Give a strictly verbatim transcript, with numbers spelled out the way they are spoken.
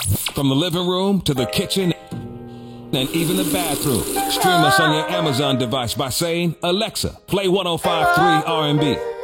From the living room to the kitchen and even the bathroom. Stream us on your Amazon device by saying, Alexa, play one oh five point three R and B.